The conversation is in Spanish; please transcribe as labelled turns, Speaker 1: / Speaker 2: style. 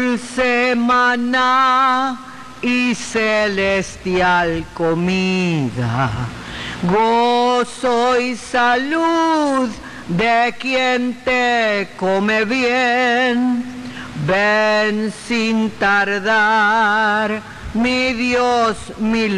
Speaker 1: dulce maná y celestial comida, gozo y salud de quien te come bien. Ven sin tardar, mi Dios, mi